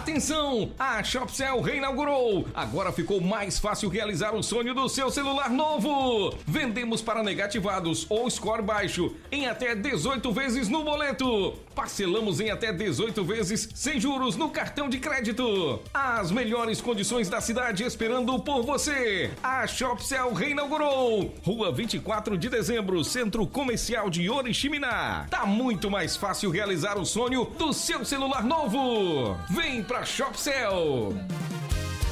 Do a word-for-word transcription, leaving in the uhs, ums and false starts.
Atenção! A Shopcell reinaugurou. Agora ficou mais fácil realizar o sonho do seu celular novo. Vendemos para negativados ou score baixo em até dezoito vezes no boleto. Parcelamos em até dezoito vezes sem juros no cartão de crédito. As melhores condições da cidade esperando por você. A Shopcell reinaugurou. Rua vinte e quatro de dezembro, Centro Comercial de Oriximiná. Tá muito mais fácil realizar o sonho do seu celular novo. Vem pra Shopcell.